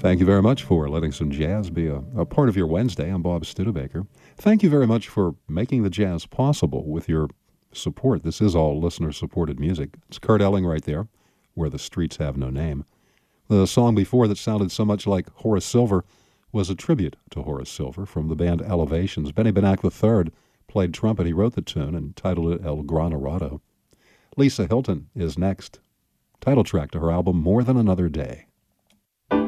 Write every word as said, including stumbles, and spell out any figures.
Thank you very much for letting some jazz be a, a part of your Wednesday. I'm Bob Studebaker. Thank you very much for making the jazz possible with your support. This is all listener-supported music. It's Kurt Elling right there, Where the Streets Have No Name. The song before that sounded so much like Horace Silver was a tribute to Horace Silver from the band Elevations. Benny Benack the third played trumpet. He wrote the tune and titled it El Granarado. Lisa Hilton is next. Title track to her album More Than Another Day.